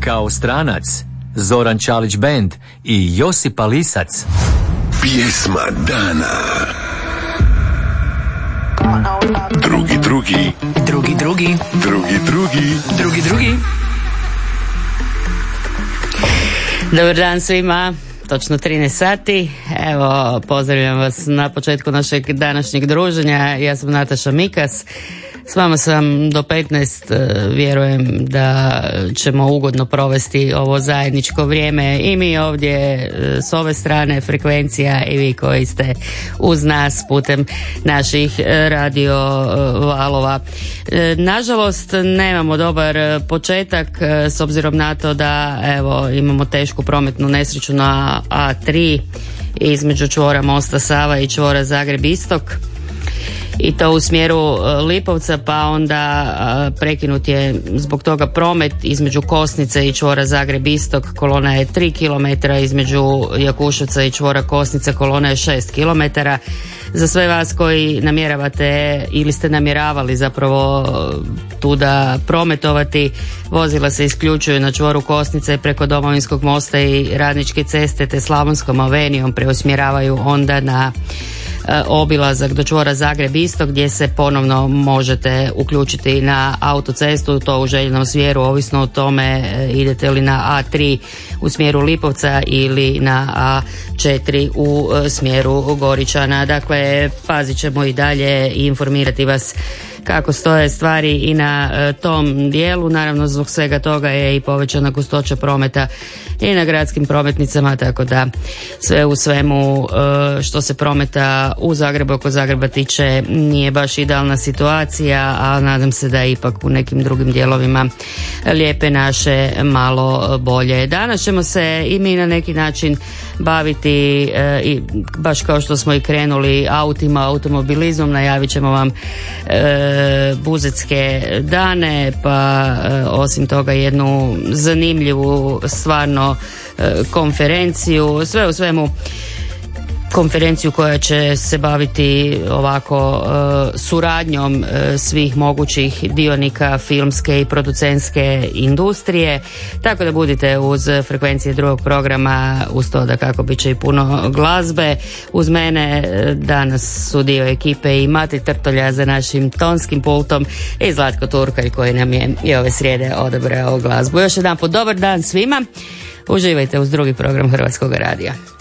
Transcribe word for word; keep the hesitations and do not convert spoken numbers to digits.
kao stranac, Zoran Čalić Band i Josipa Lisac. Pjesma dana. Drugi, drugi. Drugi, drugi. Drugi, drugi. Drugi, drugi. Dobar dan svima. Točno trinaest sati. Evo, pozdravljam vas na početku našeg današnjeg druženja. Ja sam Nataša Mikas. S vama sam do petnaest, vjerujem da ćemo ugodno provesti ovo zajedničko vrijeme i mi ovdje s ove strane frekvencija i vi koji ste uz nas putem naših radio valova. Nažalost, nemamo dobar početak s obzirom na to da evo imamo tešku prometnu nesreću na A tri između čvora Mosta Sava i čvora Zagreb Istok. I to u smjeru Lipovca, pa onda prekinut je zbog toga promet između Kosnice i čvora Zagreb Istok. Kolona je tri kilometra, između Jakuševca i čvora Kosnice kolona je šest kilometara. Za sve vas koji namjeravate ili ste namjeravali zapravo tu da prometovati, vozila se isključuju na čvoru Kosnice preko Domovinskog mosta i Radničke ceste te Slavonskom avenijom preusmjeravaju onda na obilazak do čvora Zagreb Istok gdje se ponovno možete uključiti na autocestu, to u željenom smjeru, ovisno o tome idete li na A tri u smjeru Lipovca ili na A četiri u smjeru Goričana. Dakle, pazit ćemo i dalje i informirati vas kako stoje stvari i na tom dijelu. Naravno, zbog svega toga je i povećana gustoća prometa i na gradskim prometnicama, tako da sve u svemu što se prometa u Zagrebu oko Zagreba tiče nije baš idealna situacija, a nadam se da ipak u nekim drugim dijelovima Lijepe naše malo bolje. Danas ćemo se i mi na neki način baviti i baš kao što smo i krenuli autima, automobilizmom, najavit ćemo vam e, buzetske dane, pa e, osim toga jednu zanimljivu stvarno e, konferenciju, sve u svemu konferenciju koja će se baviti ovako e, suradnjom e, svih mogućih dionika filmske i producentske industrije, tako da budite uz frekvencije drugog programa, uz to da kako bit će i puno glazbe. Uz mene danas su dio ekipe i Mati Trtolja za našim tonskim pultom i Zlatko Turkalj koji nam je i ove srijede odabrao glazbu. Još jedan put dobar dan svima, uživajte uz drugi program Hrvatskog radija.